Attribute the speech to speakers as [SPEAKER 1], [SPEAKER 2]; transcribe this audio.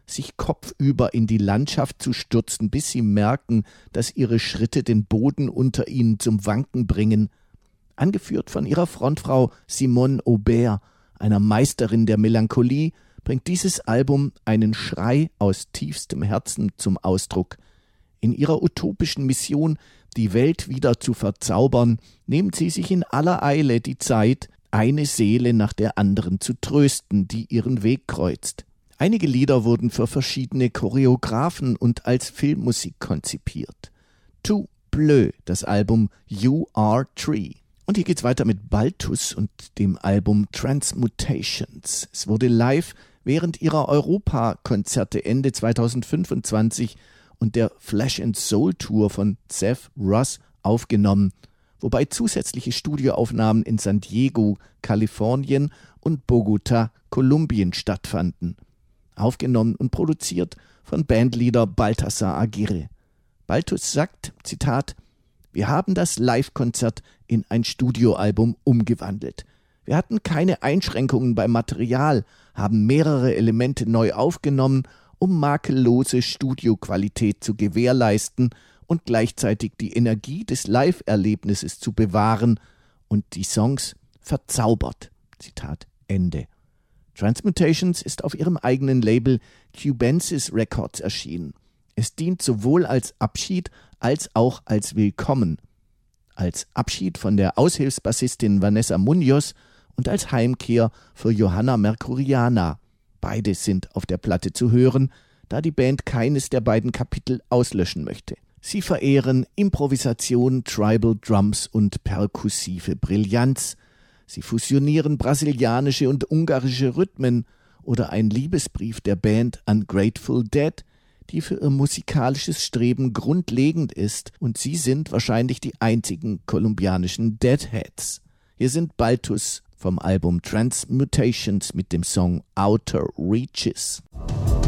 [SPEAKER 1] sich kopfüber in die Landschaft zu stürzen, bis sie merken, dass ihre Schritte den Boden unter ihnen zum Wanken bringen. Angeführt von ihrer Frontfrau Simone Aubert, einer Meisterin der Melancholie, bringt dieses Album einen Schrei aus tiefstem Herzen zum Ausdruck. In ihrer utopischen Mission, die Welt wieder zu verzaubern, nehmen sie sich in aller Eile die Zeit, eine Seele nach der anderen zu trösten, die ihren Weg kreuzt. Einige Lieder wurden für verschiedene Choreografen und als Filmmusik konzipiert. Tout Bleu, das Album You Are Tree. Und hier geht's weiter mit Balthus und dem Album Transmutations. Es wurde live während ihrer Europakonzerte Ende 2025 und der Flesh and Soul Tour von Seth Ross aufgenommen, wobei zusätzliche Studioaufnahmen in San Diego, Kalifornien und Bogota, Kolumbien stattfanden. Aufgenommen und produziert von Bandleader Balthasar Aguirre. Balthus sagt, Zitat, wir haben das Live-Konzert in ein Studioalbum umgewandelt. Wir hatten keine Einschränkungen beim Material, haben mehrere Elemente neu aufgenommen, um makellose Studioqualität zu gewährleisten und gleichzeitig die Energie des Live-Erlebnisses zu bewahren und die Songs verzaubert. Zitat Ende. Transmutations ist auf ihrem eigenen Label Cubensis Records erschienen. Es dient sowohl als Abschied als auch als Willkommen. Als Abschied von der Aushilfsbassistin Vanessa Munoz und als Heimkehr für Johanna Mercuriana. Beide sind auf der Platte zu hören, da die Band keines der beiden Kapitel auslöschen möchte. Sie verehren Improvisation, Tribal Drums und perkussive Brillanz. Sie fusionieren brasilianische und ungarische Rhythmen oder ein Liebesbrief der Band an Grateful Dead, die für ihr musikalisches Streben grundlegend ist, und sie sind wahrscheinlich die einzigen kolumbianischen Deadheads. Hier sind Balthus vom Album Transmutations mit dem Song Outer Reaches.